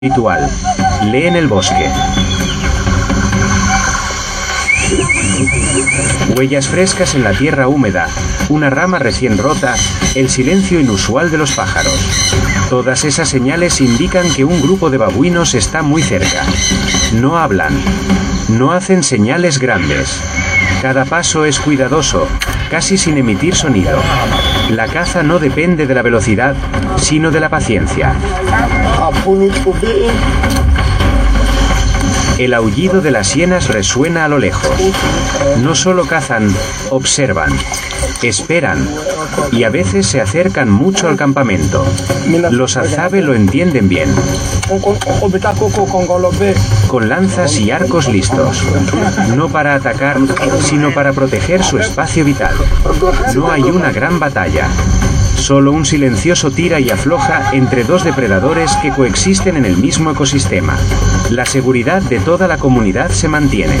Ritual. Lee en el bosque. Huellas frescas en la tierra húmeda, una rama recién rota, el silencio inusual de los pájaros. Todas esas señales indican que un grupo de babuinos está muy cerca. No hablan. No hacen señales grandes. Cada paso es cuidadoso, casi sin emitir sonido. La caza no depende de la velocidad, sino de la paciencia. El aullido de las hienas resuena a lo lejos. No solo cazan, observan, esperan y a veces se acercan mucho al campamento. Los azabe lo entienden bien. Con lanzas y arcos listos. No para atacar, sino para proteger su espacio vital. No hay una gran batalla. Solo un silencioso tira y afloja entre dos depredadores que coexisten en el mismo ecosistema. La seguridad de toda la comunidad se mantiene.